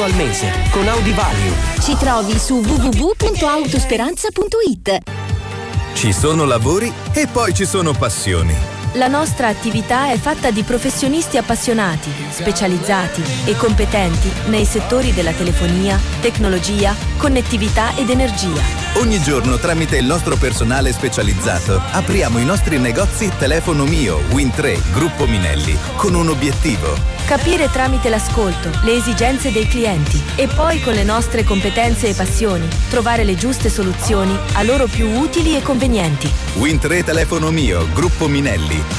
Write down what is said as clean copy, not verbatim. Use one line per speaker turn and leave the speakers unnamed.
al mese con Audi Value.
Ci trovi su www.autosperanza.it.
Ci sono lavori e poi ci sono passioni.
La nostra attività è fatta di professionisti appassionati, specializzati e competenti nei settori della telefonia, tecnologia, connettività ed energia.
Ogni giorno tramite il nostro personale specializzato apriamo i nostri negozi Telefono Mio, Win3, Gruppo Minelli, con un obiettivo:
Capire tramite l'ascolto le esigenze dei clienti e poi con le nostre competenze e passioni trovare le giuste soluzioni a loro più utili e convenienti.
Win3 Telefono Mio, Gruppo Minelli.